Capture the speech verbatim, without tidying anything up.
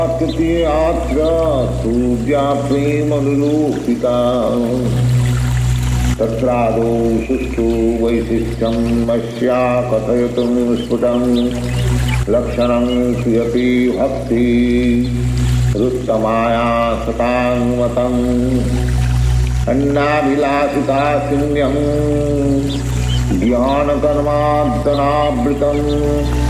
तृतीयात्र सूर्या प्रेमनुरूपिता तत्रादौ सुष्ठु वैशिष्ट्यं मस्या कथयितुं स्फुटं लक्षणं क्रियति भक्ति रुत्तमाया सतानुमतम् अन्नाभिलाषिता शून्यं ज्ञानकर्मार्दनावृतम्